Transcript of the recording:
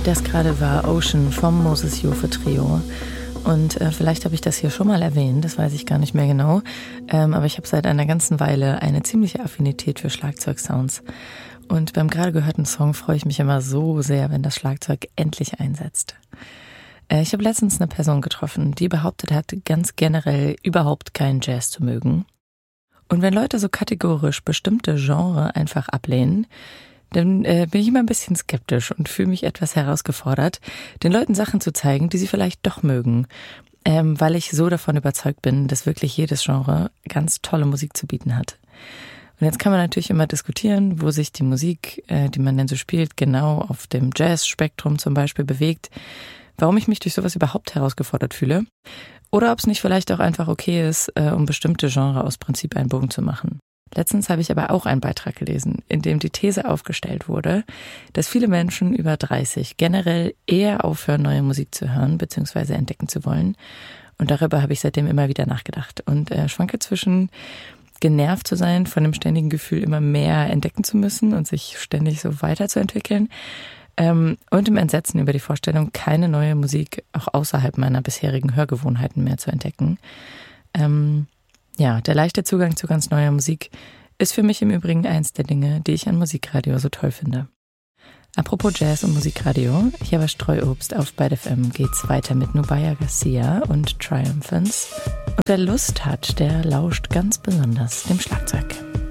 Das gerade war Ocean vom Moses Jofe Trio. Und vielleicht habe ich das hier schon mal erwähnt, das weiß ich gar nicht mehr genau. Aber ich habe seit einer ganzen Weile eine ziemliche Affinität für Schlagzeugsounds. Und beim gerade gehörten Song freue ich mich immer so sehr, wenn das Schlagzeug endlich einsetzt. Ich habe letztens eine Person getroffen, die behauptet hat, ganz generell überhaupt keinen Jazz zu mögen. Und wenn Leute so kategorisch bestimmte Genre einfach ablehnen, dann bin ich immer ein bisschen skeptisch und fühle mich etwas herausgefordert, den Leuten Sachen zu zeigen, die sie vielleicht doch mögen, weil ich so davon überzeugt bin, dass wirklich jedes Genre ganz tolle Musik zu bieten hat. Und jetzt kann man natürlich immer diskutieren, wo sich die Musik, die man denn so spielt, genau auf dem Jazz-Spektrum zum Beispiel bewegt, warum ich mich durch sowas überhaupt herausgefordert fühle oder ob es nicht vielleicht auch einfach okay ist, um bestimmte Genre aus Prinzip einen Bogen zu machen. Letztens habe ich aber auch einen Beitrag gelesen, in dem die These aufgestellt wurde, dass viele Menschen über 30 generell eher aufhören, neue Musik zu hören bzw. entdecken zu wollen. Und darüber habe ich seitdem immer wieder nachgedacht und schwanke zwischen genervt zu sein von dem ständigen Gefühl, immer mehr entdecken zu müssen und sich ständig so weiterzuentwickeln und im Entsetzen über die Vorstellung, keine neue Musik auch außerhalb meiner bisherigen Hörgewohnheiten mehr zu entdecken. Ja, der leichte Zugang zu ganz neuer Musik ist für mich im Übrigen eins der Dinge, die ich an Musikradio so toll finde. Apropos Jazz und Musikradio, hier bei Streuobst auf Byte FM geht's weiter mit Nubya Garcia und Triumphants. Und wer Lust hat, der lauscht ganz besonders dem Schlagzeug.